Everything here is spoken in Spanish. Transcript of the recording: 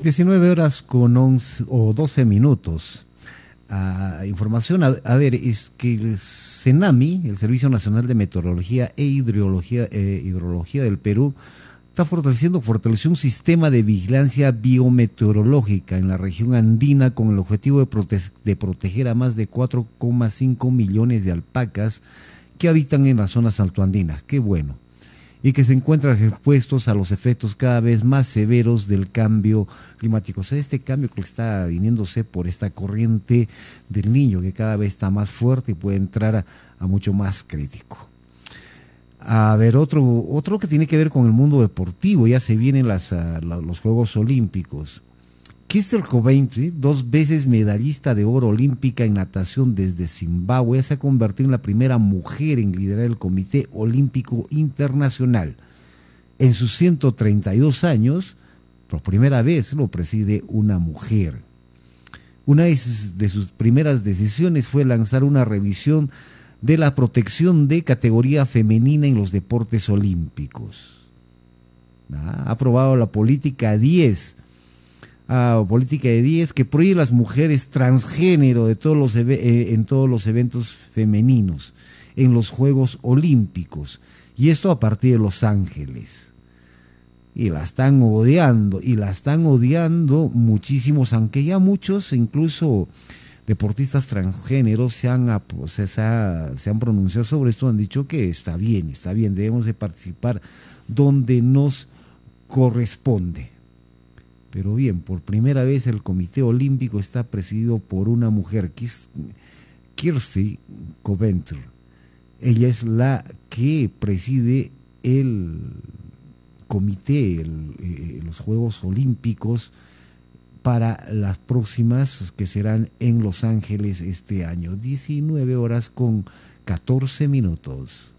19 horas con 11 o 12 minutos. Información, a ver, es que el CENAMI, el Servicio Nacional de Meteorología e Hidrología del Perú, está fortaleció un sistema de vigilancia biometeorológica en la región andina con el objetivo de proteger a más de 4,5 millones de alpacas que habitan en las zonas altoandinas. Qué bueno. Y que se encuentran expuestos a los efectos cada vez más severos del cambio climático. O sea, este cambio que está viniéndose por esta corriente del Niño, que cada vez está más fuerte y puede entrar a mucho más crítico. A ver, otro que tiene que ver con el mundo deportivo, ya se vienen los Juegos Olímpicos. Kirsten Coventry, 2 veces medallista de oro olímpica en natación desde Zimbabue, se ha convertido en la primera mujer en liderar el Comité Olímpico Internacional. En sus 132 años, por primera vez lo preside una mujer. Una de sus primeras decisiones fue lanzar una revisión de la protección de categoría femenina en los deportes olímpicos. Ha aprobado la política 10 que prohíbe a las mujeres transgénero en todos los eventos femeninos en los Juegos Olímpicos, y esto a partir de Los Ángeles. Y la están odiando muchísimos, aunque ya muchos, incluso deportistas transgéneros, se han pronunciado sobre esto, han dicho que está bien, debemos de participar donde nos corresponde. Pero bien, por primera vez el Comité Olímpico está presidido por una mujer, Kirsten Coventry. Ella es la que preside el comité, los Juegos Olímpicos para las próximas, que serán en Los Ángeles este año. 19 horas con 14 minutos.